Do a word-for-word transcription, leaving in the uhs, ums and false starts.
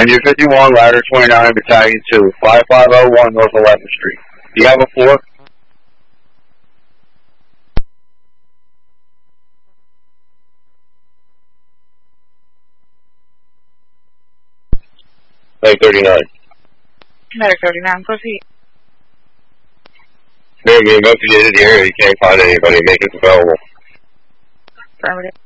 Ranger fifty-one, Ladder twenty-nine, Battalion two, five five oh one North eleventh Street. Do you have a floor? Medic thirty-nine. Medic thirty-nine, proceed. Mayor, we investigated the area. You can't find anybody. Make it available. Affirmative.